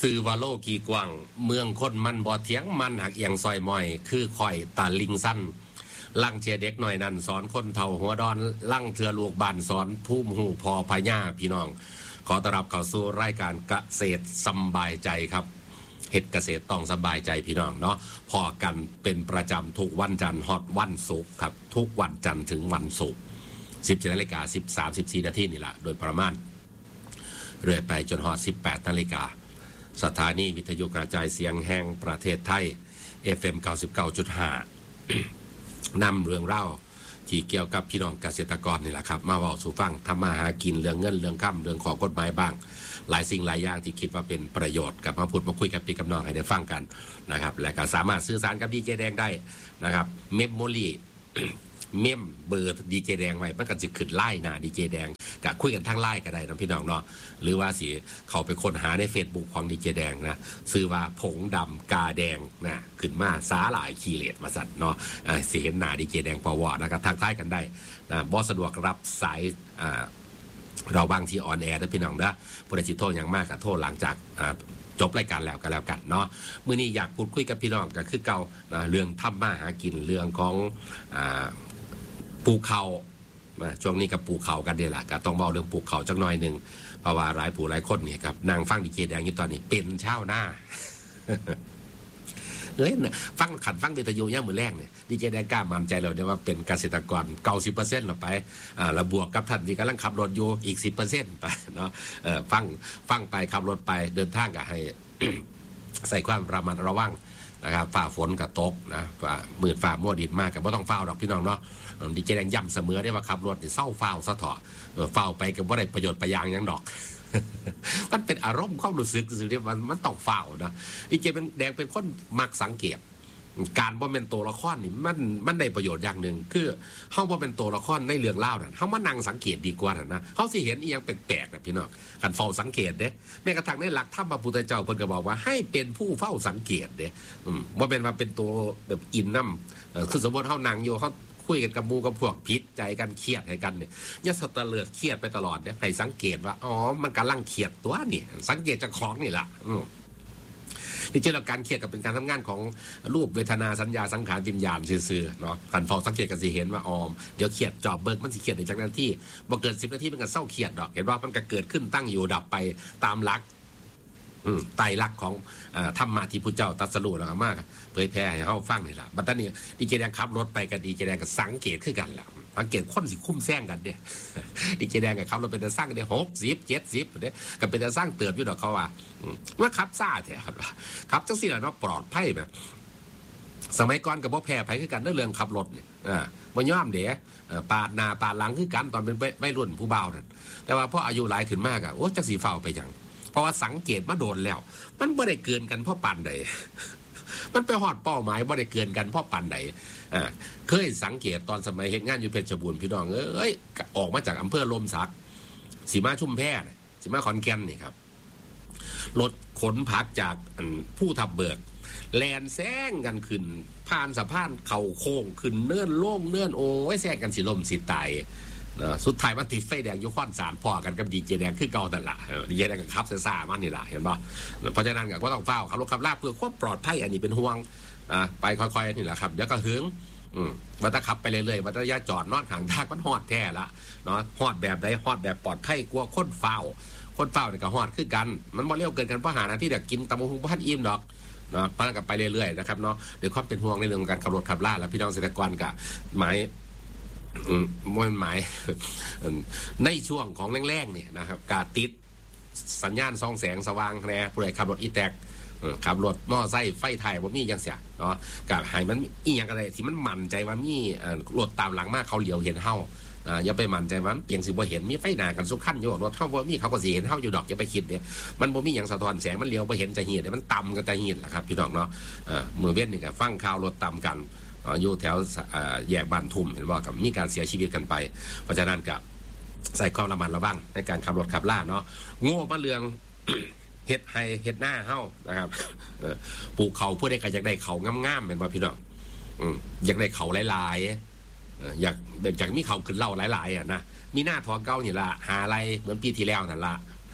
ซื้อว่าโลกีกว้างเมืองคนมันบ่เถียงมันหักเอียงซอยมอยคือข่อยตาลิงสั้นลั่งเชียเด็กหน่อยนั่นสอนคนเฒ่าหัวดอนลั่งเทือลูกบ้านสอนผู้หูพอพญาพี่น้องขอต้อนรับเข้าสู่รายการเกษตรสบายใจครับเฮ็ดเกษตรต้องสบายใจพี่น้องเนาะพอกันเป็นประจำทุกวันจันทร์ฮอดวันศุกร์ครับทุกวันจันทร์ถึงวันศุกร์17 นาฬิกา 13-14 นาทีนี่แหละโดยประมาณเรื่อยไปจนฮอด 18 นาฬิกาสถานีวิทยุกระจายเสียงแห่งประเทศไทย FM 99.5 นำเรื่องเล่าที่เกี่ยวกับพี่น้องเกษตรกรนี่แหละครับมาเว้าสู่ฟังทำมาหากินเรื่องเงินเรื่องค่ำเรื่องของกฎหมายบ้างหลายสิ่งหลายอย่างที่คิดว่าเป็นประโยชน์กับมาพูดมาคุยกับพี่กับน้องให้ได้ฟังกันนะครับและก็สามารถสื่อสารกับดีเจแดงได้นะครับเมมโมรี่เมมเบอร์ดีเจแดงไว้มันก็จะขึ้นไล่นะดีเจแดงก็คุยกันทางไล่ก็ได้นะพี่น้องเนาะหรือว่าสิเขาไปค้นหาใน Facebook ของดีเจแดงนะชื่อว่าผงดำกาแดงนะขึ้นมาสาหร่ายคีเลตมาสั่นเนาะสิเห็นหน้าดีเจแดงปวนะครับทักทายกันได้นะบ่สะดวกรับสายเราบางทีออนแอร์นะพี่น้องนะผู้ใดสิโทรอย่างมากก็โทรหลังจากจบรายการแล้วก็แล้วกันเนาะมื้อนี้อยากพูดคุยกับพี่น้องก็คือเก่าเรื่องทำมาหากินเรื่องของปลูกเขาช่วงนี้กับปลูกเขากันเดี๋ยวละก็ต้องเบาเรื่องปลูกเขาจักหน่อยหนึ่งเพราะว่าหลายผู้หลายคนเนี่ยครับนางฟังดีเจแดงอยู่ตอนนี้เป็นชาวนาฟังขันฟังวิทยุย่างมือแรกเนี่ยดีเจแดงกล้ามั่นใจเราเนี่ยว่าเป็นเกษตรกร 90% หรอไประบวกกับท่านที่กำลังขับรถอยู่อีก 10% ไปเนาะฟังไปขับรถไปเดินทางก็ให้ ใส่ความระมัดระวังนะครับฝ่าฝนกับตกนะฝ่ามืดฝ่ามัวดินมากกับไม่ต้องเฝ้าดอกพี่น้องเนาะดีเจแดงย้ำเสมอได้ว่าขับรถเนี่ยเศร้าเฝ้าซะเถอะเฝ้าไปกับว่าได้ประโยชน์ประยางยังดอก มันเป็นอารมณ์ความรู้สึกสิมันต้องเฝ้านะดีเจแดงเป็นคนมักสังเกตการบ่เป็นตัวละครนี่มันได้ประโยชน์อย่างหนึ่งคือเฮาบ่เป็นตัวละครในเรื่องเล่านั่นเฮามานั่งสังเกตดีกว่านะเฮาสิเห็นอีหยังแปลกๆนะพี่น้องคันเฝ้าสังเกตเด้แม้กระทั่งในหลักธรรมพระพุทธเจ้าเพิ่นก็บอกว่าให้เป็นผู้เฝ้าสังเกตเด้บ่เป็นว่าเป็นตัวแบบอินนำคือสมมุติเฮานั่งอยู่เฮาคุยกันกับหมู่กับพวกผิดใจกันเครียดให้กันเนี่ยอย่าสตะเลิดเครียดไปตลอดเนี่ยให้สังเกตว่าอ๋อมันกำลังเครียดตัวนี่สังเกตจากของนี่ล่ะที่เจอการเครียดกับเป็นการทำงานของรูปเวทนาสัญญาสังขารวิญญาณซื่อๆเนาะการเฝ้าสังเกตกันสิเห็นว่าอ๋อเดี๋ยวเครียดจอบเบิกมันสิเครียดในจากนั้นที่บ่เกิน10 นาทีมันก็เศร้าเครียดดอกเห็นว่ามันก็เกิดขึ้นตั้งอยู่ดับไปตามหลักไตรลักษณ์ของธรรมะที่พุทธเจ้าตรัสรู้แล้วมากเผยแพร่ให้เฮาฟังนี่ล่ะบัดนี้ดีเจแดงขับรถไปกับดีเจแดงก็สังเกตคือกันล่ะสังเกตคนสิคุ้มแซงกันเด้ดีเจแดงก็ขับรถเป็นตาสร้างได้60 70เด้ก็เป็นตาสร้างเติบอยู่ดอกเขาว่าขับซ่าแท้ครับขับจังซี่ล่ะเนาะปลอดภัยแบบสมัยก่อนก็บ่แพ้ไผคือกันเรื่องขับรถนี่บ่ยอมเด้ปาดหน้าปาดหลังคือกันตอนเป็นวัยรุ่นผู้บ่าวนั่นแต่ว่าพออายุหลายขึ้นมากอ่ะโอ้จักสิเฝ้าไปจังเพราะว่าสังเกตมาโดนแล้วมันไม่ได้เกินกันเพราะปานใด มันไปหอดเป้าหมายไม่ได้เกินกันเพราะปานใดเคยสังเกตตอนสมัยเฮ็ดงานอยู่เพชรบูรณ์พี่น้องเอ้ยออกมาจากอำเภอลมสักสีมาชุมแพสีมาขอนแก่นนี่ครับรถขนผักจากผู้ทับเบิกแลนแซงกันขึ้นผ่านสะพานเข่าโค้งขึ้นเนื่อนโล่งเนื่อนโอ้ยแซงกันสิลมสิตายสุดท้ายมันติดไฟแดงยุคอนสารพอกันกับดีเจแดงคือเก่าแต่ละดีเจแดงกับขับซ่ามันนี่แหละเห็นป่ะเพราะฉะนั้นก็ต้องเฝ้าขับรถขับลาเพื่อความปลอดภัยอันนี้เป็นห่วงไปค่อยๆนี่แหละครับเดี๋ยวก็หึงว่าถ้าขับไปเรื่อยๆว่าถ้าอย่าจอดนอนห่างทางมันฮอดแท้ละเนาะฮอดแบบใดฮอดแบบปลอดภัยกลัวคนเฝ้าเนี่ยก็ฮอดคือกันมันบ่เร็วเกินกันเพราะหาหน้าที่เด็กกินตำบักหุ่งพันอิ่มดอกเนาะพันกับไปเรื่อยๆนะครับเนาะโดยความเป็นห่วงในเรื่องการขับรถขับลาแล้วพี่น้องเกษตรกรกับหมายในช่วงของแรงๆเนี่ยนะครับกาติดสัญญาณส่องแสงสว่างแน่ผู้ใดขับรถอีแตกขับรถมอไซค์ไฟไทยว่ามีอย่างเสียเนาะกับหายมันอีอย่างอะไรที่มันมั่นใจว่ามีรถตามหลังมากเขาเหลียวเห็นเฮ้าอย่าไปมั่นใจว่าเพียงสิบ่เห็นมีไฟหน้ากันสุขขั้นอยู่รถเฮ้าบ่มีเขาก็สิเห็นเฮ้าอยู่ดอกอย่าไปคิดเนี่ยมันบ่มีอย่างสะท้อนแสงมันเหลียวบ่เห็นจะเหี่ยมันต่ำกันจะเหี่ยแหละครับพี่น้องเนาะมือเว้นนี่ก็ฟังข่าวรถต่ำกันอยู่แถวแยกบ้านทุ่มเห็นว่ากับมีการเสียชีวิตกันไปเพราะฉะนั้นกับใส่ความระมัดระวังในการขับรถขับล่าเนาะโง่มาเรื่อง เฮ็ดให้เฮ็ดหน้าเฮ้านะครับปลูกเขาเพื่อได้อยากได้เขางามๆเป็นว่าพี่น้องอยากได้เขาหลายๆอยากมีเขาขึ้นเล่าหลายๆนะมีหน้าทอเก้านี่ละหาอะไรเหมือนปีที่แล้วนั่นละ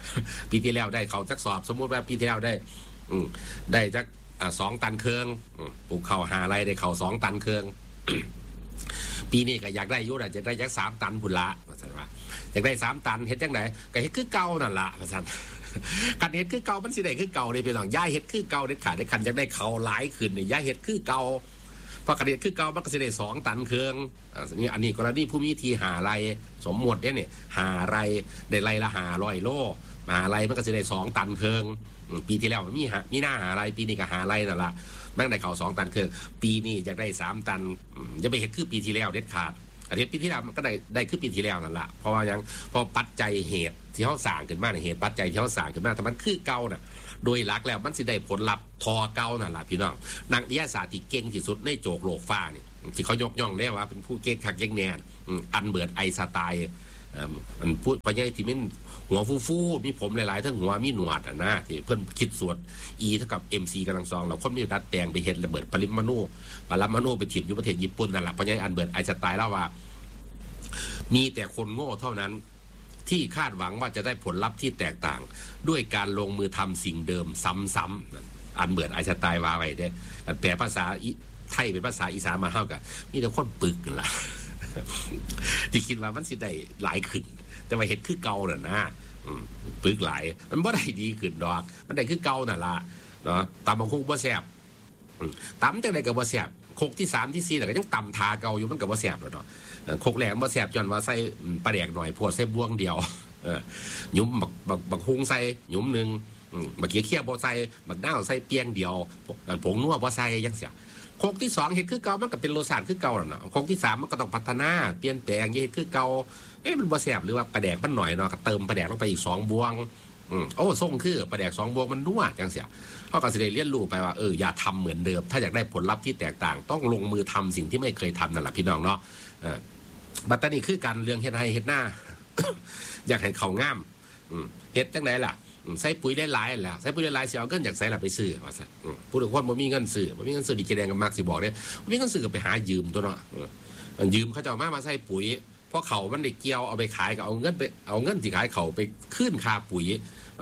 ปีที่แล้วได้เขาจักสอบสมมุติว่าปีที่แล้วได้ได้จัก2 ตันเครื่องปลูกเขา5 ไร่ได้เขา2 ตันเครื่องปีนี้ก็อยากได้ยุ่จะได้จัก3 ตันพุ่นละว่าซั่นว่าอยากได้3 ตันเฮ็ดจังไดก็เฮ็ดคือเก่านั่นล่ะว่าซั่นคันเฮ็ดคือเก่ามันสิได้คือเก่าได้พี่น้องย้ายเฮ็ดคือเก่าเด็ดขาดได้คันอยากได้เขาหลายขึ้นนี่ย้ายเฮ็ดคือเก่าเพราะคันเฮ็ดคือเก่ามันก็สิได้2 ตันเครื่องอันนี้กรณีผู้มีที่5 ไร่สมมุติเนี่ย5 ไร่ได้ไร่ละ500 โล5 ไร่มันก็สิได้2 ตันเครื่องปีที่แล้วมีหน้า5 ไร่ปีนี้ก็5 ไร่นั่นล่ะแม่งได้เขา2 ตันเครื่องปีนี้อยากได้3 ตันจะไปเฮ็ดคือปีที่แล้วเด็ดขาดอันนี้ปีที่แล้วมันก็ได้คือปีที่แล้วนั่นแหละเพราะว่ายังพอปัจจัยเหตุที่เขาสร้างขึ้นมาในเหตุปัจจัยที่เขาสร้างขึ้นมาแต่มันคือเก่าน่ะโดยหลักแล้วมันสิได้ผลลัพธ์ทอเก่านั่นแหละพี่น้องนักวิทยาศาสตร์ที่เก่งที่สุดในโจกโลกฟ้านี่ที่เขายกย่องได้ว่าเป็นผู้เก่งขักเก่งแน่อันเบิร์ตไอน์สไตน์มันพูดไปยังที่มันหัวฟูมีผมหลายๆทั้งหัวมีหนวดนะที่เพิ่นคิดส่วน E เท่ากับ MC กำลัง2เราคนมีดัดแปลงไปเห็นระเบิดปรมาณูไปถิ่มอยู่ประเทศญี่ปุ่นนั่นแหละเพราะยังอันเบิร์ตไอน์สไตน์เล่าว่ามีแต่คนโง่เท่านั้นที่คาดหวังว่าจะได้ผลลัพธ์ที่แตกต่างด้วยการลงมือทำสิ่งเดิมซ้ำๆอันเบิร์ตไอน์สไตน์ว่าไว้เด้แปลภาษาไทยเป็นภาษาอีสานมาเท่ากับมีแต่คนปึกกันละที่คิดว่ามันสิได้หลายขึ้นแต่ว่าเห็ดคือเก่าน่ะนะปึกหลายมันบ่ได้ดีขึ้นดอกมันได้คือเก่าน่ะล่ะเนาะตำบักหุ่งบ่แซ่บตำจังได๋ก็บ่แซ่บโคกที่3ที่4แล้วก็ยังตำทาเก่าอยู่มันก็บ่แซ่บแล้วเนาะโคกแหลมบ่แซ่บจนว่าใส่ปลาแดกหน่อยพวกใส่บวงเดียวหยุมบักหุ่งใส่หยุมนึงบักเขียเคี่ยวบ่ใส่บักนาวใส่เปียงเดียวผงนัวบ่ใส่จังซี่โคกที่2เฮ็ดคือเก่ามันก็เป็นรสชาติคือเก่าแล้วเนาะโคกที่3มันก็ต้องพัฒนาเปลี่ยนแปลงเฮ็ดคือเก่ามันบ่แซ่บหรือว่าปลาแดกมันหน่อยเนาะก็เติมปลาแดกลงไปอีก2 บวงโอ้ส่งคือปลาแดก2 บวงมันนัวจังซี่เฮาก็สิได้เรียนรู้ไปว่าอย่าทำเหมือนเดิมถ้าอยากได้ผลลัพธ์ที่แตกต่างต้องลงมือทำสิ่งที่ไม่เคยทำนั่นแหละพี่น้องเนาะบัดนี้คือการเรื่องเฮ็ดให้เฮ็ดหน้า อยากให้เขางามเฮ็ดจังได๋ล่ะใส่ปุ๋ยได้หลายแล้วใส่ปุ๋ยได้หลายสิเอาเงินจากไสล่ะไปซื้อว่าซั่นผู้ทุกคนบ่มีเงินซื้อดีเจแดงก็มักสิบอกเด้บ่มีเงินซื้อก็ไปหายืมตัวเนาะยืมเขาเจ้ามาใส่ปุ๋ยเพราะเขามันได้เกี่ยวเอาไปขายก็เอาเงินที่ขายเขาไปคืนค่าปุ๋ย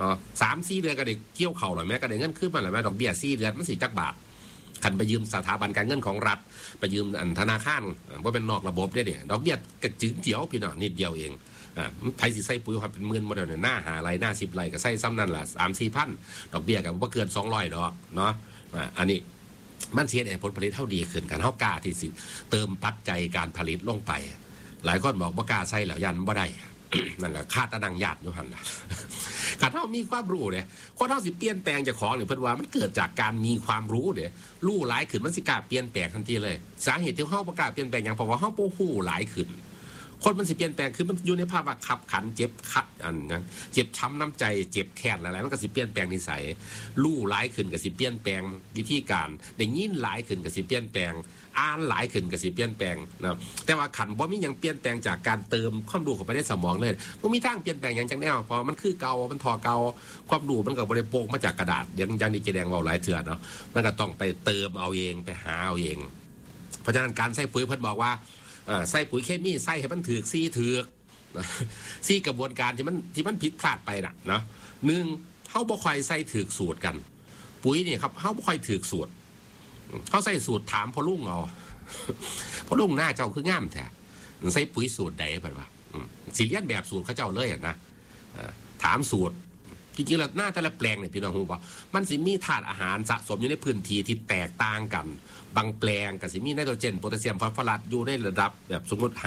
3-4 เดือนก็ได้เกี่ยวเขาหรอแม่ก็ได้เงินคืนมาหรอแม่ดอกเบี้ย4 เดือนมันสิจักบาทคันไปยืมสถาบันการเงินของรัฐไปยืมธนาคารบ่เป็นนอกระบบเด้ดอกเบี้ยกระจึงเดียวพี่น้องนิดเดียวเองไผสิใส่ปุ๋ยครับเป็นหมื่นบ่ได้เนี่ยหน้าหาไรหน้า10 ไร่ก็ใส่ซ้ำนั่นล่ะ 3-4 พันดอกเบี้ยก็บ่เกิน200ดอกเนาะอันนี้มันเสียให้ผลผลิตเท่าดีขึ้นกันเฮากล้าที่สิเติมปัจจัยการผลิตลงไปหลายคนบอกบ่กล้าใส่แล้วยันบ่ได้ นั่นแหละคาดตะนังญาติอยู่หั่นล่ะคันเฮามีความรู้เนี่ยคนเฮาสิเปลี่ยนแปลงเจ้าของนี่เพิ่นว่ามันเกิดจากการมีความรู้เด้รู้หลายขึ้นมันสิกล้าเปลี่ยนแปลงทันทีเลยสาเหตุที่เฮาบ่กล้าเปลี่ยนแปลงหยังเพราะว่าเฮาบ่ฮู้หลายขึ้นคนมันสิเปลี่ยนแปลงคือมันอยู่ในภาวะขับขันเจ็บขัดอันนั้นเจ็บช้ำน้ำใจเจ็บแค้นอะไรมันก็สิเปลี่ยนแปลงนิสัยรู้หลายขึ้นก็สิเปลี่ยนแปลงวิธีการได้ยินหลายขึ้นก็สิเปลี่ยนแปลงอ่านหลายขึ้นก็สิเปลี่ยนแปลงนะแต่ว่าขันบ่มีหยังเปลี่ยนแปลงจากการเติมความรู้เข้าไปในสมองเลยบ่มีทางเปลี่ยนแปลงหยังจังแนวพอมันคือเก่ามันทอเก่าความรู้มันก็บ่ได้โปกมาจากกระดาษอย่างนี้แสดงว่าหลายเทื่อเนาะมันก็ต้องไปเติมเอาเองไปหาเอาเองเพราะฉะนั้นการใส่ปุ๋ยเพิ่นบอกว่าใส่ปุ๋ยเคมีใส่ให้มันถือกซี่กระบวนการที่มันผิดพลาดไปน่ะเนาะ1เฮาบ่ค่อยใส่ถือสูตรกันปุ๋ยนี่ครับเฮาบ่ค่อยถือสูตรเขาใส่สูตรถามพ่อลุงเอาพ่อลุงหน้าเจ้าคืองามแท้ใส่ปุ๋ยสูตรใดเพิ่นว่าสิเรียนแบบสูตรเขาเจ้าเลยนะถามสูตรจริงๆแล้วหน้าแต่ละแปลงเนี่ยพี่น้องฮู้บ่มันสิมีธาตุอาหารสะสมอยู่ในพื้นที่ที่แตกต่างกันบางแปลงก็สิมีไนโตรเจนโพแทสเซียมฟอสฟอรัสอยู่ในระดับแบบสมมุติ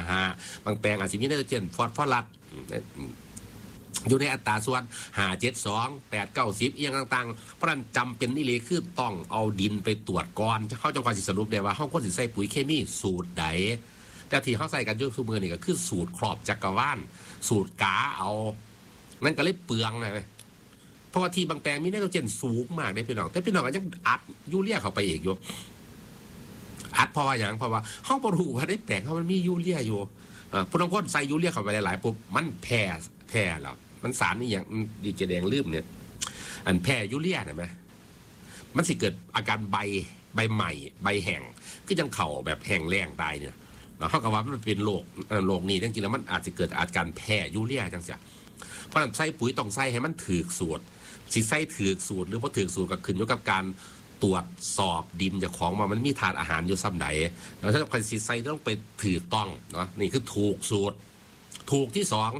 5 บางแปลงอาจสิมีไนโตรเจนฟอสฟอรัสอยู่ในอัตราส่วน5 7 2 8 9 10เอียงต่างๆเพราะนั้นจำเป็นนี่เลยคือต้องเอาดินไปตรวจก่อนเขาจังหวัดสิสรุปได้ว่าเฮาควรสิใส่ปุ๋ยเคมีสูตรใดแต่ที่เฮาใส่กันอยู่ทุกมื้อนี่ก็คือสูตรครอบจักรวาลสูตรกาเอานั่นก็เลยเปลืองเลยเพราะว่าที่บางแปลงมีไนโตรเจนสูงมากเลยพี่น้องแต่พี่น้องก็ยังอัดยูเรียเข้าไปอีกอยู่อัดเพราะว่าอย่างเพราะว่าเฮาบ่รู้ว่าในแปลงเฮามันมียูเรียอยู่ผู้บางคนใส่ยูเรียเข้าไปหลายๆปุ๊บมันแพ้แล้วมันสารนี่อย่างดีเจแดงลืมเนี่ยอันแพ้ยูเรียเห็นไหมมันสิเกิดอาการใบใหม่ใบแห้งก็ยังเข่าแบบแห้งแล้งตายเนี่ยเขาก็ว่ามันเป็นโรคนี้จริงๆแล้วมันอาจจะเกิดอาการแพ้ยูเรียจังเสียเพราะฉะนั้นใส่ปุ๋ยต้องใส่ให้มันถูกสูตรสิใส่ถูกสูตรหรือบ่ถูกสูตรก็ขึ้นอยู่กับการตรวจสอบดินเจ้าของว่ามันมีธาตุอาหารอยู่ส่ำใดแล้วถ้าคนสิใส่ต้องไปถูกต้องเนาะนี่คือถูกสูตรถูกที่สอง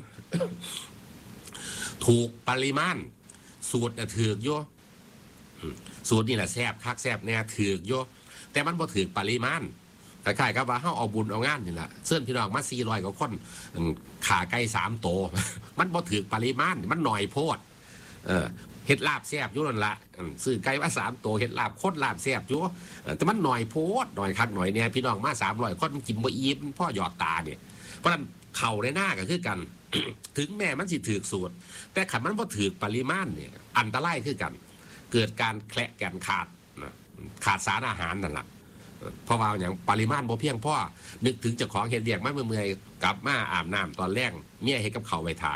ถูกปริมาณสูตรเนี่ยถูกอยู่สูตรนี่แหละแซ่บคักแซ่บแน่ถูกอยู่แต่มันบ่ถูกปริมาณคล้ายๆกับว่าเฮาเอาบุญเอางานนี่แหละเสื้อพี่น้องมา400กว่าคนขาไก่3โต มันบ่ถูกปริมาณมันหน่อยโพดเฮ็ดลาบแซ่บอยู่นั่นละซื้อไก่มา3โตเฮ็ดลาบคนลาบแซ่บอยู่แต่มันหน่อยโพดหน่อยคักหน่อยเนี่ยพี่น้องมา300คนกินบ่อิ่มพ่อหยอดตาเนี่ยเพราะฉะนั้นเข้าในหน้าก็คือกัน ถึงแม้มันสิถูกสูตรแต่ขันมันบ่ถูกปริมาณเนี่ยอันตรายคือกันเกิดการแคละแก่นขาดสารอาหารนั่นแหละเพราะว่าอย่างปริมาณบ่เพียงพอนึกถึงเจ้าของเฮ็ดเรียกมาเมื่อยๆกลับมาอาบน้ำตอนแรกเมียเฮ็ดกับข้าวไว้ทา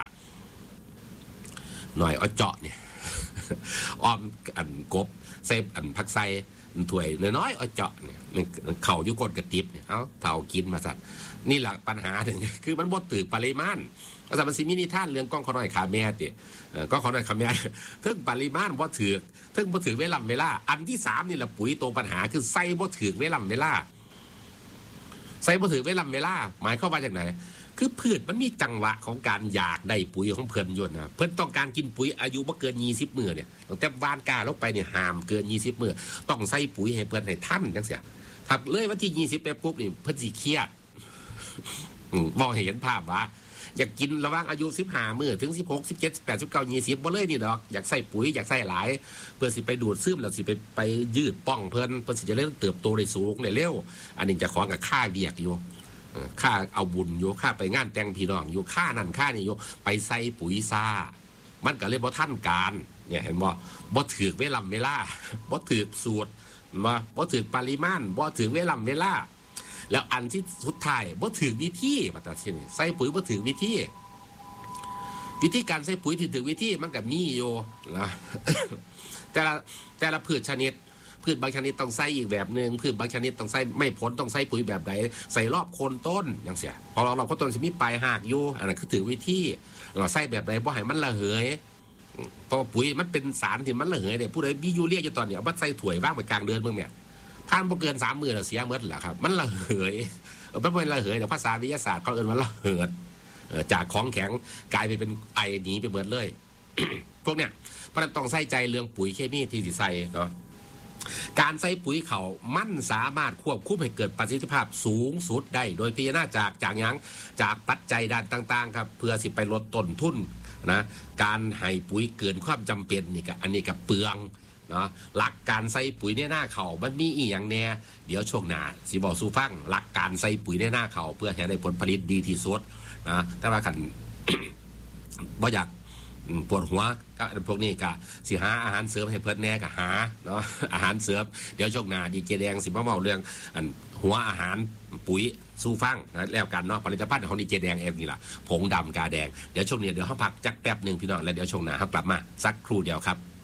หน่อยเอาเจาะเนี่ย อ้อมอันกบใส่อันผักใส่ถ้วยน้อยๆเอาเจาะเนี่ยเข่าอยู่ก้นกระติบเนี่ยเอาเท่ากินมาสัตว์นี่แหละปัญหาถึงคือมันบ่ถูกปริมาณก็แต่มันสิมีนิทานเรื่องก้องขอน้อยขาแม่ติก้องขอน้อยขาแม่ถึงปริมาณบ่ถูกถึงบ่ถูกเวลาอันที่3นี่แหละปุ๋ยตัวปัญหาคือใส่บ่ถูกเวลาใส่บ่ถูกเวลาหมายความว่าจากไหนคือพืชมันมีจังหวะของการอยากได้ปุ๋ยของเพิ่นอยู่นะเพิ่นต้องการกินปุ๋ยอายุบ่เกิน20มื้อเนี่ยตั้งแต่วานกาลงไปเนี่ยห้ามเกิน20มื้อต้องใส่ปุ๋ยให้เพิ่นให้ทันจังซี่ถ้าเลยวันที่20ไปปุ๊บนี่เพิ่นสิเครียดมองเห็นภาพว่าอยากกินระหว่างอายุ15มื้อถึง16 17 18 19 20บ่เลยนี่ดอกอยากใส่ปุ๋ยอยากใส่หลายเพื่อสิไปดูดซึมแล้วสิไปยืดป้องเพิ่นสิจะเริ่มเติบโตได้สูงได้เร็วอันนี้จะของกับค่าเบียกอยู่ค่าเอาบุญอยู่ค่าไปงานแต่งพี่น้องอยู่ค่านั่นค่านี่อยู่ไปใส่ปุ๋ยซ่ามันก็เลยบ่ทันการเนี่ยเห็นบ่ถูกเวลาบ่ถูกสูตรบ่ถูกปริมาณบ่ถูกเวลาแล้วอันที่สุดท้ายบ่ถูกวิธีมาตัดสินใส่ปุ๋ยบ่ถูกวิธีการใส่ปุ๋ยที่ถูกวิธีมันก็มีอยู่นะ แต่ละพืชชนิดพืชบางชนิดต้องใส่อีกแบบนึงพืชบางชนิดต้องใส่ไม่ผลต้องใส่ปุ๋ยแบบไหนใส่รอบโคนต้นอย่างเสียพอเราโคนต้นสิมีปลายหากอยู่อันนั้นคือถือวิธีเราใส่แบบไหนบ่ให้มันระเหยเพราะปุ๋ยมันเป็นสารที่มันระเหยเนี่ยผู้ใดมียูเรียอยู่ตอนเนี้ยมันใส่ถ้วยว่างไปกลางเดือนเมื่อเนี่ยท่านบ่เกิน3 มื้อแล้วเสียหมดแหละครับมันระเหยมันเป็นระเหยแต่ภาษาวิทยาศาสตร์เขาเอิ้นว่าระเหิดจากของแข็งกลายไปเป็นไอหนีไปหมดเลย พวกเนี้ยเพราะนั้นต้องใส่ใจเรื่องปุ๋ยเคมีที่สิใส่เนาะการใส่ปุ๋ยเขามันสามารถควบคุมให้เกิดประสิทธิภาพสูงสุดได้โดยพิจารณาจากปัจจัยด้านต่างๆครับเพื่อสิไปลดต้นทุนนะการให้ปุ๋ยเกินความจำเป็นนี่ก็อันนี้กับเปลืองเนาะหลักการใส่ปุ๋ยในหน้าเขามันมีอีกอย่างแน่เดี๋ยวช่วงหน้าสิบอกสู่ฟังหลักการใส่ปุ๋ยในหน้าเขาเพื่อให้ได้ผลผลิตดีที่สุดนะแต่ว่าขัน บ่อยากปวดหัวก็พวกนี้ก็สิหาอาหารเสริมให้เพิ่นแน่ก็หาเนาะอาหารเสริมเดี๋ยวช่วงหน้าดีเจแดงสิมาเมาเรื่องอันหัวอาหารปุ๋ยสู้ฟังนะแล้วกันเนาะผลิตภัณฑ์ของดีเจแดงเองนี่ล่ะผงดำกาแดงเดี๋ยวช่วงนี้เดี๋ยวเฮาพักจักแป๊บนึงพี่น้องแล้วเดี๋ยวช่วงหน้าเฮากลับมาสักครู่เดียวครับ